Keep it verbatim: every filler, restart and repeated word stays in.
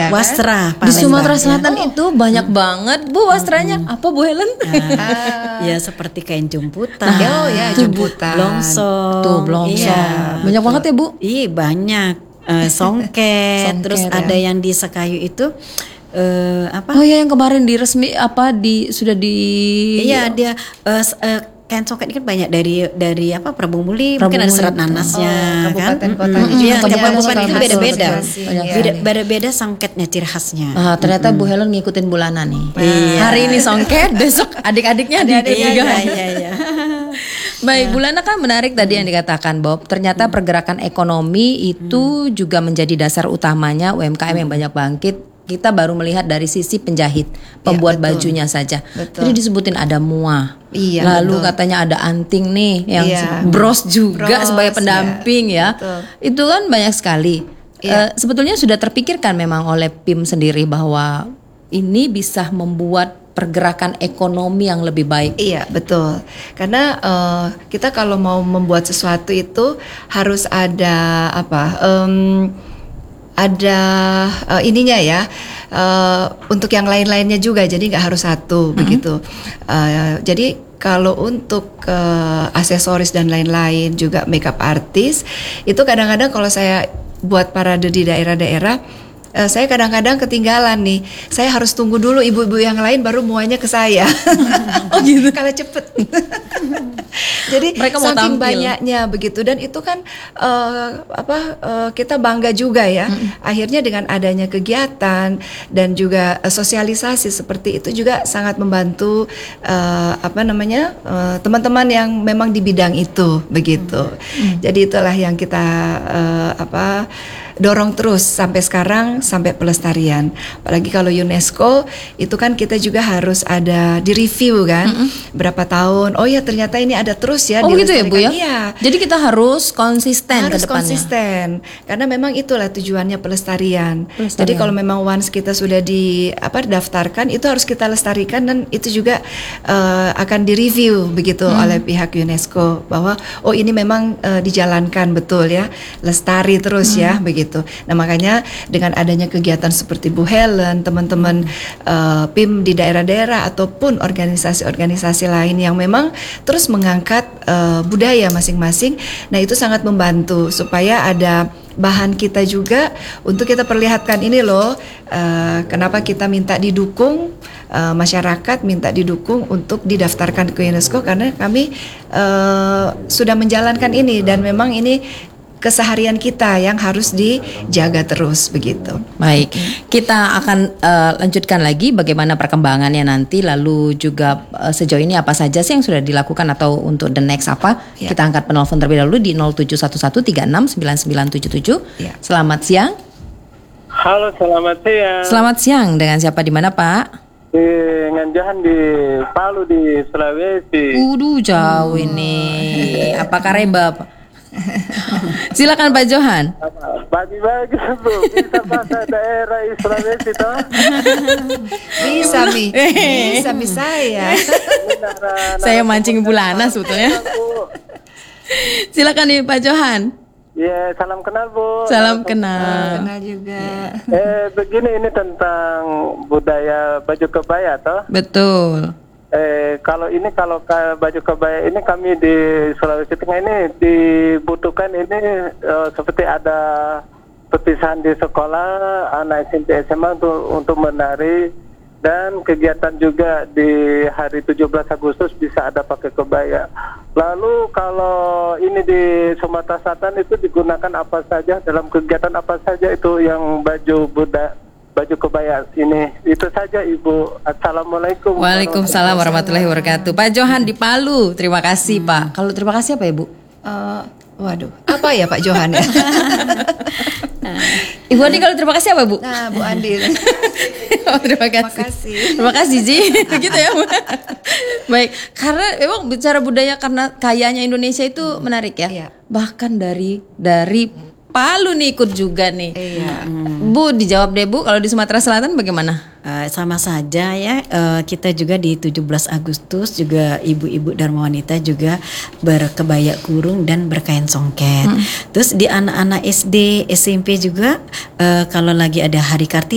kan? Wastra Di Palembang, Sumatera ya. Selatan itu banyak banget Bu wastranya. Apa Bu Helen? Ah, ya seperti kain jumputan, Oh ya, jemputan. blongsong, Tuh blongsong. iya, Banyak betul. banget ya Bu? Iya banyak. Eh, songket, Songket, terus ya. ada yang di sekayu itu eh, apa? Oh ya yang kemarin di resmi apa di sudah di Iya dia eh, s- eh, kain songket ini kan banyak dari dari apa Prabu Muli, Prabu mungkin ada Muli, serat betul. nanasnya Oh, kan. kabupaten Mm-mm. kotanya Iya, juga tiap punya kabupaten itu khas beda-beda. masing-masing. Banyak Iya. Beda- Beda-beda songketnya, ciri khasnya. Ah, ternyata Bu Helen ngikutin Bulana nih. Iya. Hari ini songket, besok adik-adiknya di Iya, juga. iya, iya. Baik, Bulana kan menarik tadi yang dikatakan Bob. Ternyata pergerakan ekonomi itu juga menjadi dasar utamanya U M K M yang banyak bangkit. Kita baru melihat dari sisi penjahit, pembuat betul. bajunya saja. Betul. Jadi disebutin ada muah. Iya, Lalu betul. katanya ada anting nih yang Iya. bros juga Bros, sebagai ya. pendamping ya. Betul. Itu kan banyak sekali. Iya. Eh, sebetulnya sudah terpikirkan memang oleh P I M sendiri bahwa ini bisa membuat pergerakan ekonomi yang lebih baik. Iya betul, karena eh, kita kalau mau membuat sesuatu itu harus ada apa? em, ada eh, ininya ya. eh, untuk yang lain-lainnya juga, jadi nggak harus satu begitu. Eh, jadi kalau untuk eh, aksesoris dan lain-lain juga makeup artist itu kadang-kadang kalau saya buat parade di daerah-daerah. Eh, saya kadang-kadang ketinggalan nih. Saya harus tunggu dulu ibu-ibu yang lain baru muanya ke saya. Oh gitu. Kalau cepet. Jadi Mereka mau saking tampil. banyaknya begitu dan itu kan eh, apa eh, kita bangga juga ya. Akhirnya dengan adanya kegiatan dan juga eh, sosialisasi seperti itu juga sangat membantu eh, apa namanya eh, teman-teman yang memang di bidang itu begitu. Jadi itulah yang kita eh, apa dorong terus sampai sekarang sampai pelestarian. Apalagi kalau UNESCO itu kan kita juga harus ada di review kan berapa tahun. Oh ya ternyata ini ada terus ya. Oh gitu ya Bu ya? dilestarikan. Iya. Jadi kita harus konsisten ke Harus depannya. konsisten karena memang itulah tujuannya pelestarian. Pelestarian. Jadi kalau memang once kita sudah di apa daftarkan itu harus kita lestarikan dan itu juga eh, akan direview begitu oleh pihak UNESCO bahwa oh ini memang eh, dijalankan betul ya lestari terus ya begitu. Nah makanya dengan adanya kegiatan seperti Bu Helen teman-teman eh, P I M di daerah-daerah ataupun organisasi-organisasi lain yang memang terus mengangkat eh, budaya masing-masing. Nah itu sangat membantu supaya ada bahan kita juga untuk kita perlihatkan ini loh eh, kenapa kita minta didukung eh, masyarakat minta didukung untuk didaftarkan ke UNESCO karena kami eh, sudah menjalankan ini dan memang ini keseharian kita yang harus dijaga terus begitu. Baik, kita akan eh, lanjutkan lagi bagaimana perkembangannya nanti, lalu juga eh, sejauh ini apa saja sih yang sudah dilakukan atau untuk the next apa? Ya. Kita angkat penelpon terlebih dahulu di nol tujuh satu satu tiga enam sembilan sembilan tujuh tujuh. Ya. Selamat siang. Halo, selamat siang. Selamat siang, dengan siapa di mana Pak? Di Nganjahan di Palu di Sulawesi. Uduh jauh ini. Apa kareba Pak? Silakan Pak Johan. Bagi-bagi Bu, bisa bahasa daerah di Sulawesi toh? Bisa mi, bisa mi saya. Saya mancing Bulana sebetulnya. Bu. Silakan nih Pak Johan. Ya, salam kenal Bu. Salam kenal. Kenal juga. Eh, begini ini tentang budaya baju kebaya toh? Betul. Eh, kalau ini kalau ka- baju kebaya ini kami di Sulawesi Tengah ini dibutuhkan ini eh, seperti ada perpisahan di sekolah anak S M P S M A untuk untuk menari dan kegiatan juga di hari tujuh belas Agustus bisa ada pakai kebaya. Lalu kalau ini di Sumatera Selatan itu digunakan apa saja dalam kegiatan apa saja itu yang baju budaya baju kebaya ini. Itu saja Ibu. Assalamualaikum. Waalaikumsalam warahmatullahi wabarakatuh. Pak Johan di Palu, terima kasih Pak. Kalau terima kasih apa ya Bu? Eh, waduh, apa ya Pak Johan ya? Ibu Andi kalau terima kasih apa Bu? Nah Bu Andi. Oh, terima kasih. Terima kasih. Terima kasih Ji. Gitu ya Bu. Baik, karena memang bicara budaya karena kayanya Indonesia itu menarik ya. Iya. Bahkan dari dari Palu nih ikut juga nih. Iya. Bu dijawab deh Bu, kalau di Sumatera Selatan bagaimana? Eh, sama saja ya, eh, kita juga di tujuh belas Agustus juga ibu-ibu dharma wanita juga berkebaya kurung dan berkain songket. Terus di anak-anak S D, S M P juga eh, kalau lagi ada Hari Kartini